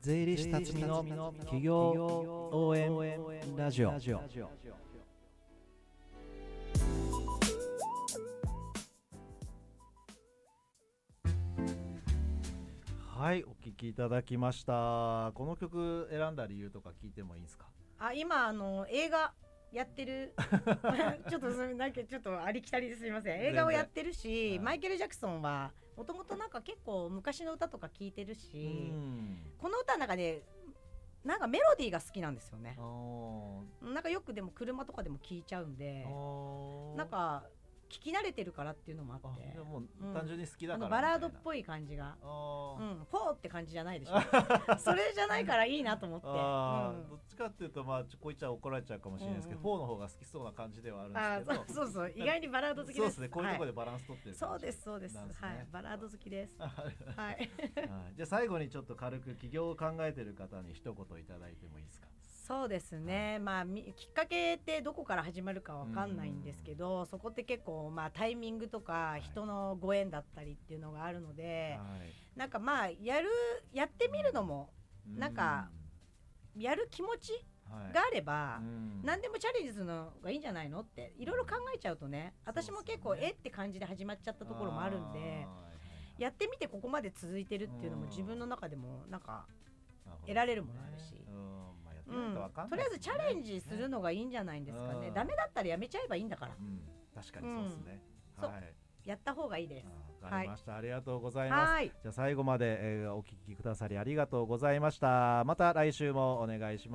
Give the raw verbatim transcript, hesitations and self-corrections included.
税理士辰巳の企業応援ラジオ。はい、お聴きいただきました。この曲選んだ理由とか聞いてもいいですか？ あ、今あの映画やってるちょっとそれなんかちょっとありきたりですみません。映画をやってるし、はい、マイケル・ジャクソンはもともとなんか結構昔の歌とか聞いてるし、この歌の中でなんかメロディーが好きなんですよね。なんかよくでも車とかでも聞いちゃうんで、なんか聞き慣れてるからっていうのもあって、 もう単純に好きだから、 うん、バラードっぽい感じが、うん、フォーって感じじゃないでしょそれじゃないからいいなと思って、 あ、 うん、 どっちかっていうと、まあ、こういっちゃ怒られちゃうかもしれないですけど、うんうん、フォーの方が好きそうな感じではあるんですけど、 あ、そうそう、意外にバラード好きです。 そうですね、こういうところでバランス取ってる、ね、 はい、そうですそうです、はい、バラード好きですはい、 じゃあ最後にちょっと軽く起業を考えてる方に一言いただいてもいいですか？ そうですね、はい、まあきっかけってどこから始まるかわかんないんですけど、そこって結構まあタイミングとか人のご縁だったりっていうのがあるので、はい、なんかまあやるやってみるのもなんかやる気持ちがあれば、はい、何でもチャレンジするのがいいんじゃないのっていろいろ考えちゃうとね、私も結構えって感じで始まっちゃったところもあるんで、やってみてここまで続いてるっていうのも自分の中でもなんか得られるものあるし、うん、とりあえずチャレンジするのがいいんじゃないんですかね。ダメだったらやめちゃえばいいんだから、うん、 確かにそうですね、 うん、はい、やった方がいいです。 わかりました、はい、ありがとうございます。はい、じゃあ最後まで、えー、お聞きくださりありがとうございました。また来週もお願いします。